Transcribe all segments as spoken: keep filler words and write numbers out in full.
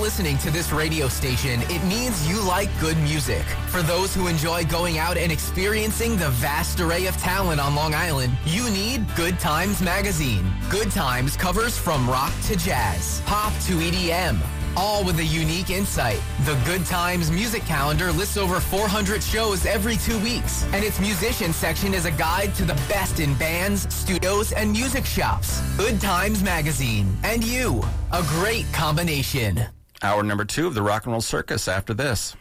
listening to this radio station, it means you like good music. For those who enjoy going out and experiencing the vast array of talent on Long Island, you need Good Times Magazine. Good Times covers from rock to jazz, pop to E D M, all with a unique insight. The Good Times music calendar lists over four hundred shows every two weeks, and its musician section is a guide to the best in bands, studios, and music shops. Good Times Magazine and you, a great combination. Hour number two of the Rock and Roll Circus after this.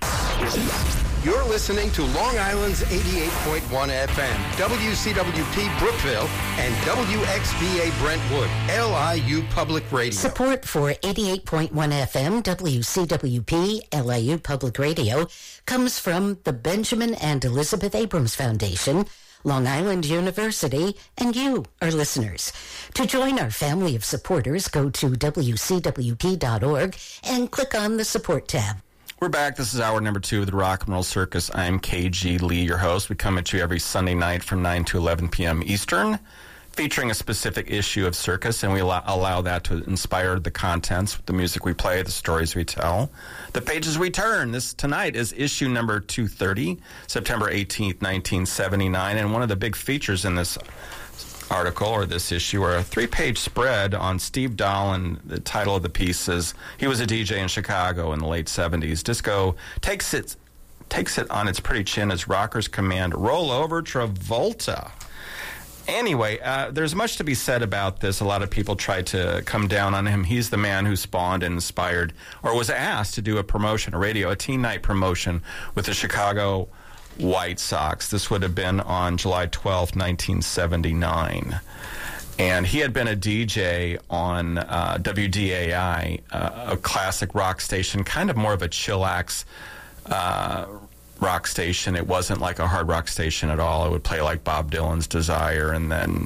You're listening to Long Island's eighty-eight point one F M, W C W P Brookville, and W X V A Brentwood, L I U Public Radio. Support for eighty-eight point one F M, W C W P, L I U Public Radio comes from the Benjamin and Elizabeth Abrams Foundation, Long Island University, and you, our listeners. To join our family of supporters, go to W C W P dot org and click on the Support tab. We're back. This is hour number two of the Rock and Roll Circus. I'm K G Lee, your host. We come at you every Sunday night from nine to eleven p.m. Eastern, featuring a specific issue of Circus, and we allow, allow that to inspire the contents, the music we play, the stories we tell, the pages we turn. This tonight is issue number two thirty, September eighteenth, nineteen seventy-nine, and one of the big features in this article or this issue are a three-page spread on Steve Dahl, and the title of the piece is he was a D J in Chicago in the late seventies. Disco takes it takes it on its pretty chin as rockers command roll over Travolta. Anyway, uh, there's much to be said about this. A lot of people tried to come down on him. He's the man who spawned and inspired, or was asked to do a promotion, a radio, a teen night promotion with the Chicago White Sox. This would have been on July twelfth, nineteen seventy-nine. And he had been a D J on uh, W D A I, uh, a classic rock station, kind of more of a chillax uh, rock station. It wasn't like a hard rock station at all. It would play like Bob Dylan's Desire and then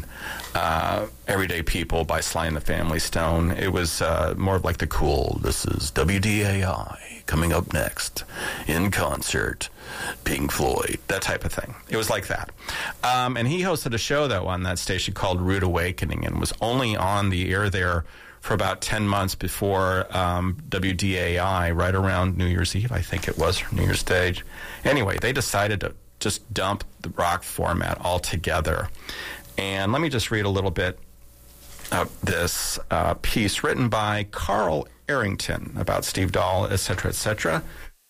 uh, Everyday People by Sly and the Family Stone. It was uh, more of like the cool, this is W D A I coming up next in concert, Pink Floyd, that type of thing. It was like that. Um, and he hosted a show, though, on that station called Rude Awakening, and was only on the air there for about ten months before um, W D A I, right around New Year's Eve, I think it was, or New Year's Day. Anyway, they decided to just dump the rock format altogether. And let me just read a little bit of this uh, piece written by Carl Arrington about Steve Dahl, et cetera, et cetera.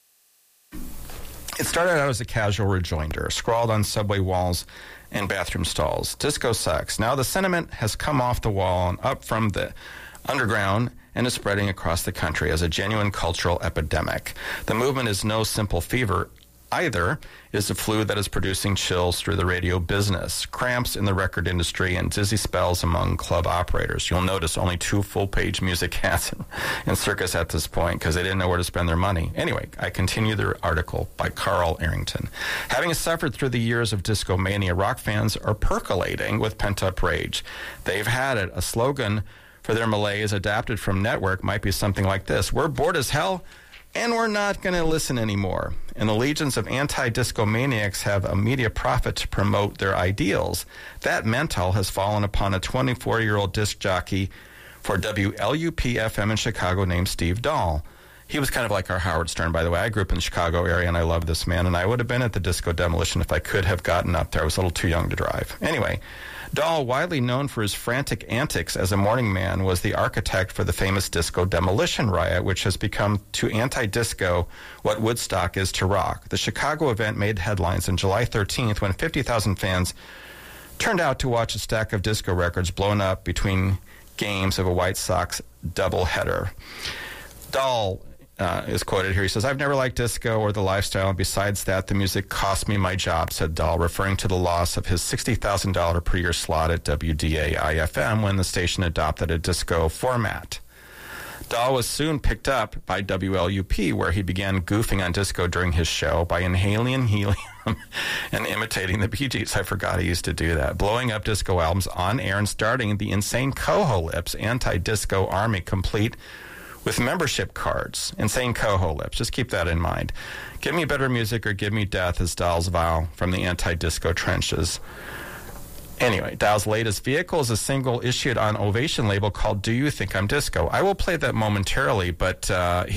It started out as a casual rejoinder, scrawled on subway walls and bathroom stalls. Disco sucks. Now the sentiment has come off the wall and up from the underground and is spreading across the country as a genuine cultural epidemic. The movement is no simple fever either. It is a flu that is producing chills through the radio business, cramps in the record industry, and dizzy spells among club operators. You'll notice only two full-page music hats in, in Circus at this point because they didn't know where to spend their money. Anyway, I continue the article by Carl Arrington. Having suffered through the years of disco mania, rock fans are percolating with pent-up rage. They've had it. A slogan for their malaise adapted from Network might be something like this: we're bored as hell, and we're not going to listen anymore. And the legions of anti-disco maniacs have a media profit to promote their ideals. That mental has fallen upon a twenty-four-year-old disc jockey for W L U P F M in Chicago named Steve Dahl. He was kind of like our Howard Stern, by the way. I grew up in the Chicago area, and I love this man, and I would have been at the Disco Demolition if I could have gotten up there. I was a little too young to drive. Anyway, Dahl, widely known for his frantic antics as a morning man, was the architect for the famous Disco Demolition riot, which has become to anti-disco what Woodstock is to rock. The Chicago event made headlines on July thirteenth when fifty thousand fans turned out to watch a stack of disco records blown up between games of a White Sox doubleheader. Dahl Uh, is quoted here. He says, I've never liked disco or the lifestyle, and besides that, the music cost me my job, said Dahl, referring to the loss of his sixty thousand dollars per year slot at W D A I F M when the station adopted a disco format. Dahl was soon picked up by W L U P, where he began goofing on disco during his show by inhaling helium and imitating the Bee Gees. I forgot he used to do that. Blowing up disco albums on air and starting the Insane Coho Lips anti-disco army, complete with membership cards. Insane Coho Lips. Just keep that in mind. Give me better music or give me death is Dahl's vow from the anti-disco trenches. Anyway, Dahl's latest vehicle is a single issued on Ovation label called Do You Think I'm Disco? I will play that momentarily, but uh, he